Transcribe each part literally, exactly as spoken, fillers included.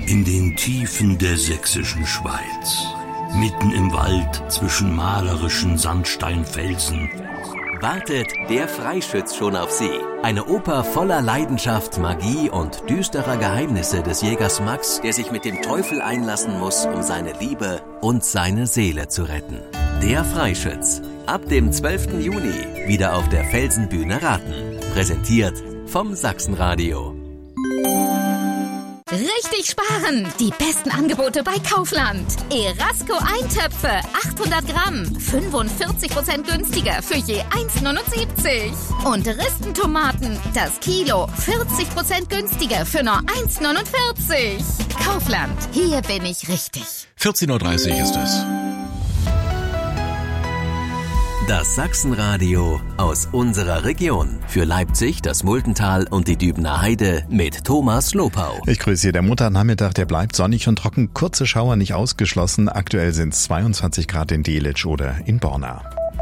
In den Tiefen der sächsischen Schweiz, mitten im Wald zwischen malerischen Sandsteinfelsen, wartet Der Freischütz schon auf Sie. Eine Oper voller Leidenschaft, Magie und düsterer Geheimnisse des Jägers Max, der sich mit dem Teufel einlassen muss, um seine Liebe und seine Seele zu retten. Der Freischütz. Ab dem zwölften Juni wieder auf der Felsenbühne Raten. Präsentiert vom Sachsenradio. Richtig sparen! Die besten Angebote bei Kaufland. Erasco Eintöpfe, achthundert Gramm, fünfundvierzig Prozent günstiger für je eins neunundsiebzig. Und Ristentomaten, das Kilo, vierzig Prozent günstiger für nur eins neunundvierzig. Kaufland, hier bin ich richtig. vierzehn Uhr dreißig ist es. Das Sachsenradio aus unserer Region. Für Leipzig, das Multental und die Dübener Heide mit Thomas Lopau. Ich grüße Sie. Der Montagnachmittag, der bleibt sonnig und trocken. Kurze Schauer nicht ausgeschlossen. Aktuell sind es zweiundzwanzig Grad in Delitzsch oder in Borna.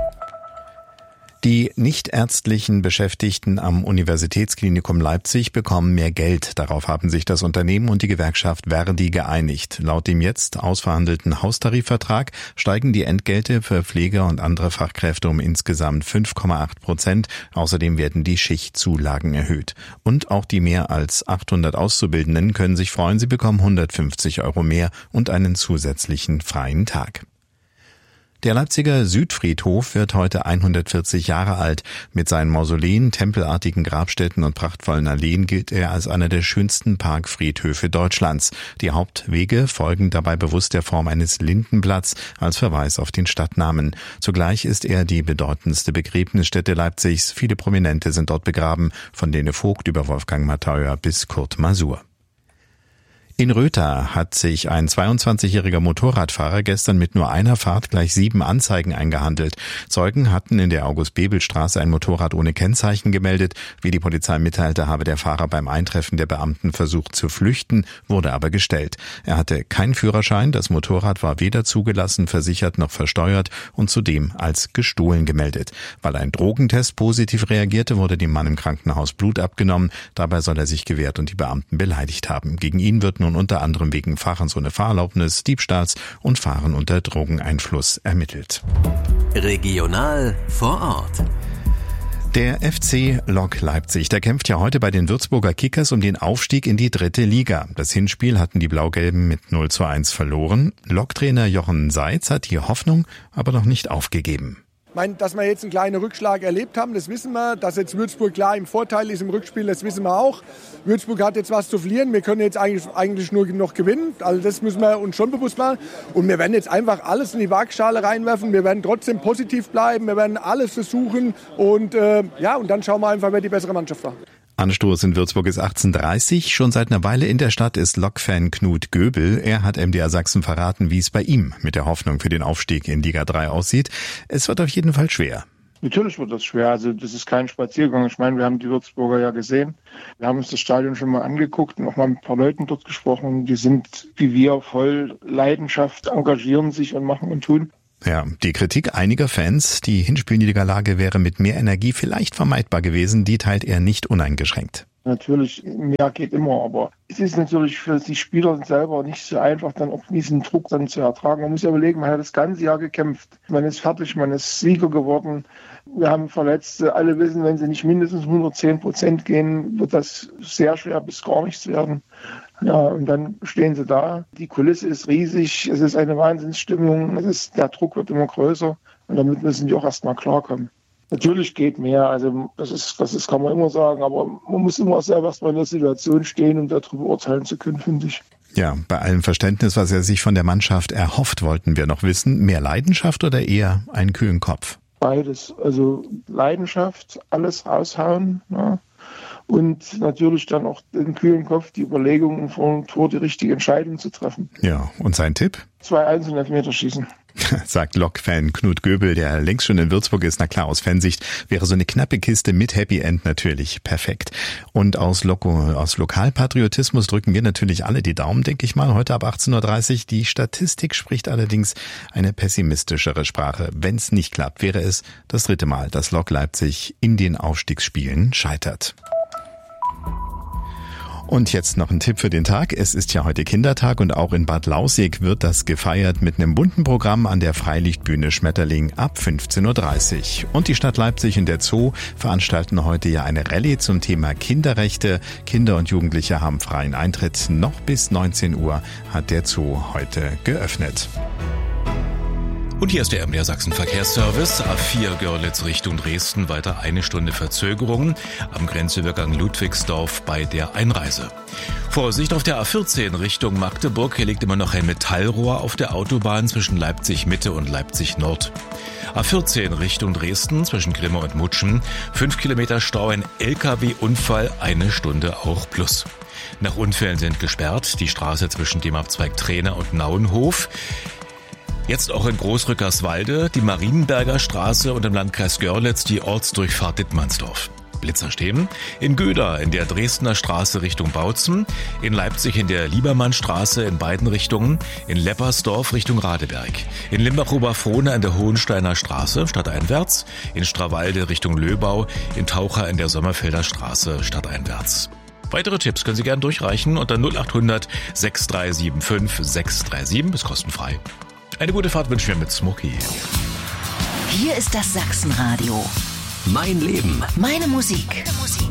Die nichtärztlichen Beschäftigten am Universitätsklinikum Leipzig bekommen mehr Geld. Darauf haben sich das Unternehmen und die Gewerkschaft Verdi geeinigt. Laut dem jetzt ausverhandelten Haustarifvertrag steigen die Entgelte für Pfleger und andere Fachkräfte um insgesamt fünf Komma acht Prozent. Außerdem werden die Schichtzulagen erhöht. Und auch die mehr als achthundert Auszubildenden können sich freuen. Sie bekommen hundertfünfzig Euro mehr und einen zusätzlichen freien Tag. Der Leipziger Südfriedhof wird heute hundertvierzig Jahre alt. Mit seinen Mausoleen, tempelartigen Grabstätten und prachtvollen Alleen gilt er als einer der schönsten Parkfriedhöfe Deutschlands. Die Hauptwege folgen dabei bewusst der Form eines Lindenblatts als Verweis auf den Stadtnamen. Zugleich ist er die bedeutendste Begräbnisstätte Leipzigs. Viele Prominente sind dort begraben, von Lene Vogt über Wolfgang Mattheuer bis Kurt Masur. In Rötha hat sich ein zweiundzwanzigjähriger Motorradfahrer gestern mit nur einer Fahrt gleich sieben Anzeigen eingehandelt. Zeugen hatten in der August-Bebel-Straße ein Motorrad ohne Kennzeichen gemeldet. Wie die Polizei mitteilte, habe der Fahrer beim Eintreffen der Beamten versucht zu flüchten, wurde aber gestellt. Er hatte keinen Führerschein, das Motorrad war weder zugelassen, versichert noch versteuert und zudem als gestohlen gemeldet. Weil ein Drogentest positiv reagierte, wurde dem Mann im Krankenhaus Blut abgenommen. Dabei soll er sich gewehrt und die Beamten beleidigt haben. Gegen ihn wird nun unter anderem wegen Fahrens ohne Fahrerlaubnis, Diebstahls und Fahren unter Drogeneinfluss ermittelt. Regional vor Ort. Der F C Lok Leipzig, der kämpft ja heute bei den Würzburger Kickers um den Aufstieg in die dritte Liga. Das Hinspiel hatten die Blau-Gelben mit null zu eins verloren. Lok-Trainer Jochen Seitz hat die Hoffnung aber noch nicht aufgegeben. Ich meine, dass wir jetzt einen kleinen Rückschlag erlebt haben, das wissen wir. Dass jetzt Würzburg klar im Vorteil ist im Rückspiel, das wissen wir auch. Würzburg hat jetzt was zu verlieren. Wir können jetzt eigentlich, eigentlich nur noch gewinnen. Also das müssen wir uns schon bewusst machen. Und wir werden jetzt einfach alles in die Waagschale reinwerfen. Wir werden trotzdem positiv bleiben. Wir werden alles versuchen. Und äh, ja, und dann schauen wir einfach, wer die bessere Mannschaft war. Anstoß in Würzburg ist achtzehn Uhr dreißig. Schon seit einer Weile in der Stadt ist Lok-Fan Knut Göbel. Er hat M D R Sachsen verraten, wie es bei ihm mit der Hoffnung für den Aufstieg in Liga drei aussieht. Es wird auf jeden Fall schwer. Natürlich wird das schwer. Also das ist kein Spaziergang. Ich meine, wir haben die Würzburger ja gesehen. Wir haben uns das Stadion schon mal angeguckt und auch mal mit ein paar Leuten dort gesprochen. Die sind wie wir voll Leidenschaft, engagieren sich und machen und tun. Ja, die Kritik einiger Fans, die Hinspielniederlage wäre mit mehr Energie vielleicht vermeidbar gewesen, die teilt er nicht uneingeschränkt. Natürlich, mehr geht immer, aber es ist natürlich für die Spieler selber nicht so einfach, dann auch diesen Druck dann zu ertragen. Man muss ja überlegen, man hat das ganze Jahr gekämpft. Man ist fertig, man ist Sieger geworden. Wir haben Verletzte. Alle wissen, wenn sie nicht mindestens hundertzehn Prozent gehen, wird das sehr schwer bis gar nichts werden. Ja, und dann stehen sie da. Die Kulisse ist riesig, es ist eine Wahnsinnsstimmung, es ist, der Druck wird immer größer und damit müssen die auch erstmal klarkommen. Natürlich geht mehr, also das ist, das ist, kann man immer sagen, aber man muss immer selber erstmal in der Situation stehen, um darüber urteilen zu können, finde ich. Ja, bei allem Verständnis, was er sich von der Mannschaft erhofft, wollten wir noch wissen, mehr Leidenschaft oder eher einen kühlen Kopf? Beides, also Leidenschaft, alles raushauen, ja. Und natürlich dann auch den kühlen Kopf, die Überlegungen vor dem Tor, die richtige Entscheidung zu treffen. Ja, und sein Tipp? zwei eins und Elfmeter schießen. Sagt Lok-Fan Knut Göbel, der längst schon in Würzburg ist. Na klar, aus Fansicht wäre so eine knappe Kiste mit Happy End natürlich perfekt. Und aus, Loko, aus Lokalpatriotismus drücken wir natürlich alle die Daumen, denke ich mal, heute ab achtzehn Uhr dreißig. Die Statistik spricht allerdings eine pessimistischere Sprache. Wenn es nicht klappt, wäre es das dritte Mal, dass Lok Leipzig in den Aufstiegsspielen scheitert. Und jetzt noch ein Tipp für den Tag. Es ist ja heute Kindertag und auch in Bad Lausick wird das gefeiert mit einem bunten Programm an der Freilichtbühne Schmetterling ab fünfzehn Uhr dreißig. Und die Stadt Leipzig und der Zoo veranstalten heute ja eine Rallye zum Thema Kinderrechte. Kinder und Jugendliche haben freien Eintritt. Noch bis neunzehn Uhr hat der Zoo heute geöffnet. Und hier ist der M D R Sachsen Verkehrsservice. A vier Görlitz Richtung Dresden, weiter eine Stunde Verzögerung am Grenzübergang Ludwigsdorf bei der Einreise. Vorsicht auf der A vierzehn Richtung Magdeburg. Hier liegt immer noch ein Metallrohr auf der Autobahn zwischen Leipzig Mitte und Leipzig Nord. A vierzehn Richtung Dresden zwischen Grimme und Mutschen. Fünf Kilometer Stau, ein L K W-Unfall, eine Stunde auch plus. Nach Unfällen sind gesperrt die Straße zwischen dem Abzweig Trehne und Nauenhof. Jetzt auch in Großrückerswalde, die Marienberger Straße und im Landkreis Görlitz die Ortsdurchfahrt Dittmannsdorf. Blitzer stehen. In Göda in der Dresdner Straße Richtung Bautzen, in Leipzig in der Liebermannstraße in beiden Richtungen, in Leppersdorf Richtung Radeberg, in Limbach-Oberfrohna in der Hohensteiner Straße stadteinwärts, in Strawalde Richtung Löbau, in Taucher in der Sommerfelder Straße stadteinwärts. Weitere Tipps können Sie gerne durchreichen unter null acht hundert sechs drei sieben fünf sechs drei sieben, ist kostenfrei. Eine gute Fahrt wünschen wir mit Smokey. Hier ist das Sachsenradio. Mein Leben. Meine Musik. Meine Musik.